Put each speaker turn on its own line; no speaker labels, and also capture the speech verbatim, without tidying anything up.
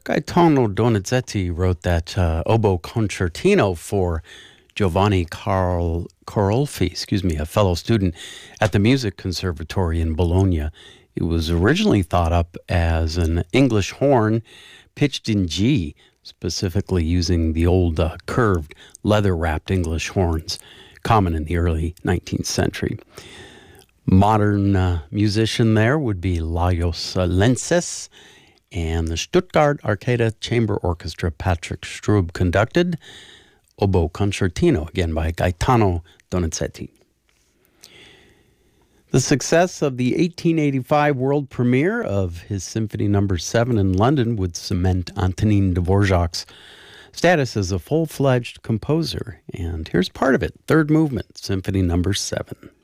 Gaetano Donizetti wrote that uh, oboe concertino for Giovanni Carl Corolfi, excuse me, a fellow student at the Music Conservatory in Bologna. It was originally thought up as an English horn pitched in G, specifically using the old uh, curved leather-wrapped English horns common in the early nineteenth century. Modern uh, musician there would be Lajos Lenses, and the Stuttgart Arcada Chamber Orchestra Patrick Strub conducted Oboe Concertino, again by Gaetano Donizetti. The success of the eighteen eighty-five world premiere of his Symphony Number seven in London would cement Antonin Dvorak's status as a full-fledged composer. And here's part of it, third movement, Symphony Number seven.